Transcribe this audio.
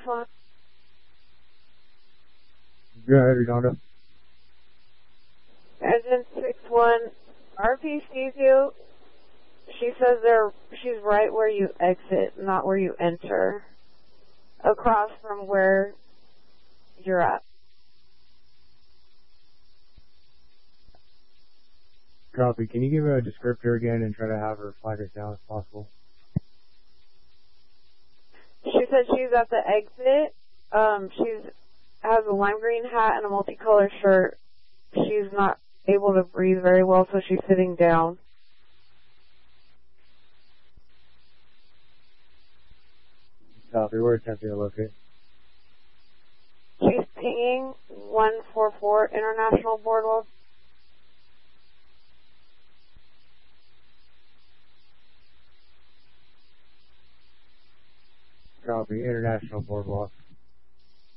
6-1. Go ahead, Redondo. Engine 6-1. RP sees you. She says she's right where you exit, not where you enter. Across from where you're at. Copy. Can you give her a descriptor again and try to have her flag us down if possible? She said she's at the exit. She's has a lime green hat and a multicolored shirt. She's not able to breathe very well, so she's sitting down. Copy. We're attempting to locate. She's pinging 144 International Boardwalk. Copy. International Boardwalk.